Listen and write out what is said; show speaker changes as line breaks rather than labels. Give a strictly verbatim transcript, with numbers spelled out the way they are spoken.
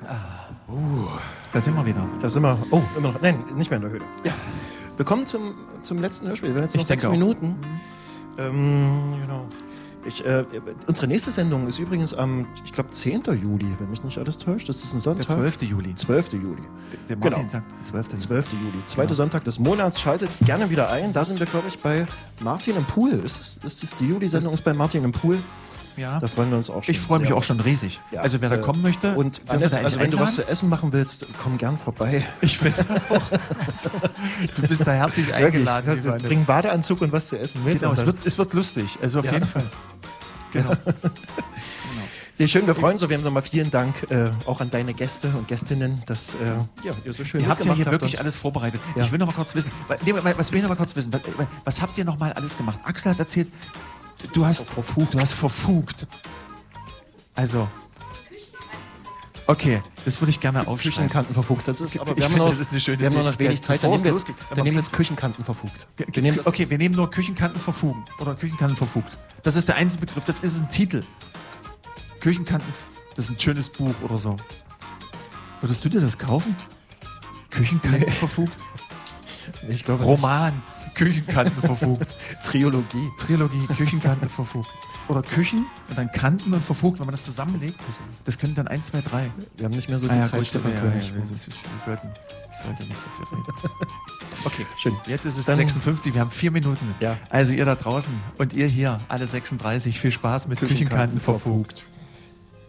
Ah. Uh, da sind wir wieder.
Da sind wir. Oh, immer noch. Nein, nicht mehr in der Höhle. Ja. Wir kommen zum, zum letzten Hörspiel. Wir haben jetzt noch
Ich
sechs
denke auch.
Minuten. Mhm. Ähm, genau. Ich, äh, unsere nächste Sendung ist übrigens am, ich glaube, zehnten Juli, wenn mich nicht alles täuscht. Das ist ein Sonntag.
Der zwölften Juli.
zwölften Juli.
Der Martin
genau.
sagt zwölften
zwölften Juli. Zweiter
genau.
Sonntag des Monats. Schaltet gerne wieder ein. Da sind wir, glaube ich, bei Martin im Pool. Ist das, ist das die Juli-Sendung? Ist bei Martin im Pool.
Ja.
Da freuen wir uns auch schon.
Ich freue mich
sehr.
auch schon riesig.
Ja.
Also wer da kommen möchte,
und
dürfen wir
Annette,
da
also wenn du was
einladen?
zu essen machen willst, komm gern vorbei.
Ich finde auch. Also, du bist da herzlich eingeladen.
Wirklich,
lieber
bring Badeanzug und was zu essen mit.
Genau, es wird, es wird lustig. Also auf
Ja.
jeden Fall. Genau. genau.
Ja, schön, wir freuen uns auf jeden Fall nochmal. Vielen Dank äh, auch an deine Gäste und Gästinnen, dass äh, ja, ihr so schön
Ihr habt ja hier
mitgemacht
wirklich
und
alles vorbereitet.
Ja.
Ich will noch mal kurz wissen, wa- nee, wa- was will ich noch mal kurz wissen? Was, was habt ihr noch mal alles gemacht? Axel hat erzählt, du hast verfugt. Du hast verfugt. Also. Okay, das würde ich gerne aufschreiben.
Küchenkanten verfugt. Das ist, aber
Ich
wir haben
finde,
noch,
das ist eine schöne
wir haben noch, noch
Tätigkeit.
wenig Zeit. Dann
Bevor
nehmen wir
es
jetzt,
losgeht.
dann nehmen wir jetzt Küchenkanten verfugt. Wir nehmen das-
Okay, wir nehmen nur Küchenkanten verfugen. Oder Küchenkanten verfugt. Das ist der einzige Begriff, das ist ein Titel. Küchenkanten, das ist ein schönes Buch oder so. Würdest du dir das kaufen? Küchenkanten
Nee.
verfugt?
Ich glaube
Roman, Küchenkanten verfugt.
nicht. Trilogie.
Trilogie, Küchenkanten verfugt. Oder Küchen und dann Kanten und verfugt, wenn man das zusammenlegt. Das können dann eins, zwei, drei.
Wir haben nicht mehr so
Ah
viel
ja,
Zeit,
gut,
Stefan
ja,
König.
ja, ja, das ist- wir sollten, ich sollte nicht so viel reden. Okay,
Schön.
jetzt ist es
Dann-
sechsundfünfzig, wir haben vier Minuten.
Ja.
Also ihr da draußen und ihr hier, alle sechsunddreißig, viel Spaß mit Küchenkanten,
Küchenkanten
verfugt.